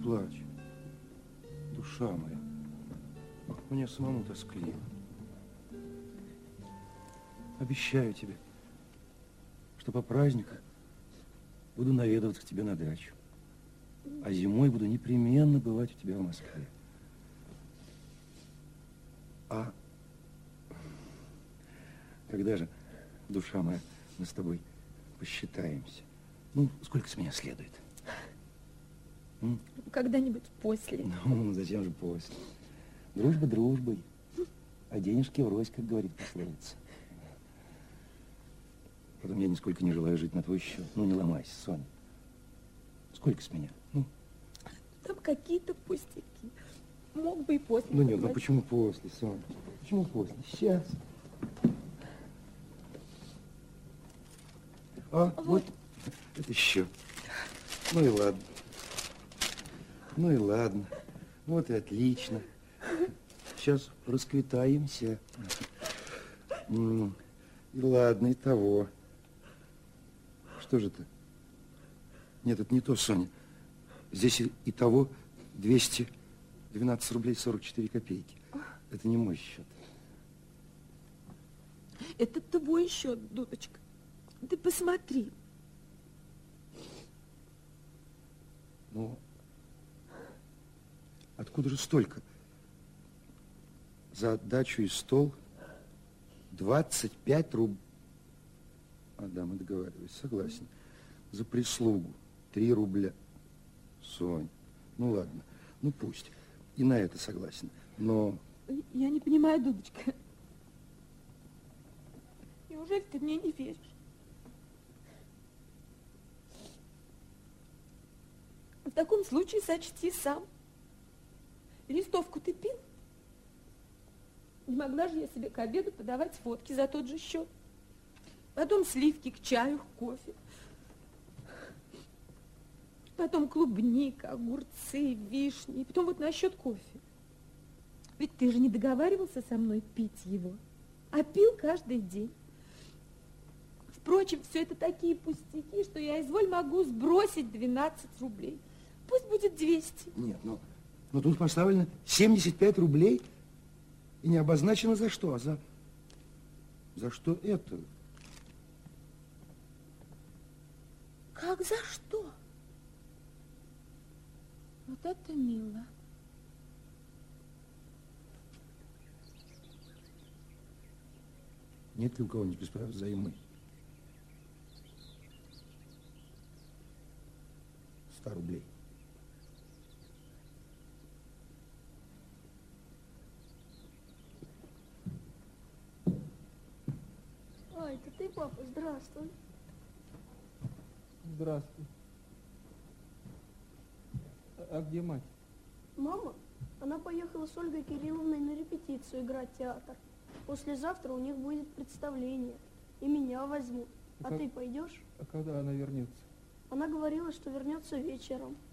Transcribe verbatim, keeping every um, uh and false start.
плачь, душа моя. Мне самому тоскливо. Обещаю тебе, что по праздникам буду наведываться к тебе на дачу. А зимой буду непременно бывать у тебя в Москве. А когда же, душа моя, мы с тобой посчитаемся? Ну, сколько с меня следует? Когда-нибудь после. Ну, зачем же после? Дружба дружбой, а денежки врозь, как говорит пословица. Потом я нисколько не желаю жить на твой счет. Ну, не ломайся, Соня. Сколько с меня? Ну? Там какие-то пустяки. Мог бы и после. Ну нет, ну почему после, Соня? Почему после? Сейчас. А, вот, вот это счет. Ну и ладно. Ну и ладно. Вот и отлично. Сейчас расквитаемся. И ладно, и того. Что же это? Нет, это не то, Соня. Здесь и, и того двести двенадцать рублей сорок четыре копейки. Это не мой счет. Это твой счет, Дудочка. Ты посмотри. Ну, откуда же столько? За дачу и стол двадцать пять рублей. А, да, мы договаривались, согласен. За прислугу три рубля. Сонь, ну ладно, ну пусть. И на это согласен. Но... Я не понимаю, Дудочка. Неужели ты мне не веришь? В таком случае сочти сам. Листовку ты пил? Не могла же я себе к обеду подавать фотки за тот же счет. Потом сливки к чаю, к кофе. Потом клубника, огурцы, вишни. И потом вот насчет кофе. Ведь ты же не договаривался со мной пить его, а пил каждый день. Впрочем, все это такие пустяки, что я, изволь, могу сбросить двенадцать рублей. Пусть будет двести. Нет, ну, но тут поставлено семьдесят пять рублей и не обозначено за что, а за... За что это? Как за что? Вот это мило. Нет ли у кого-нибудь без прав взаймы? Сто рублей. А, это ты, папа? Здравствуй. Здравствуй. А где мать? Мама? Она поехала с Ольгой Кирилловной на репетицию играть в театр. Послезавтра у них будет представление. И меня возьмут. А, а как... ты пойдешь? А когда она вернется? Она говорила, что вернется вечером.